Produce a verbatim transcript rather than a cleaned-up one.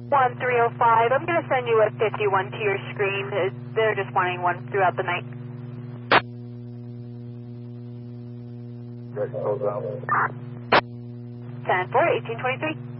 one three oh five. I'm going to send you a fifty-one to your screen. They're just wanting one throughout the night. ten four, eighteen twenty-three.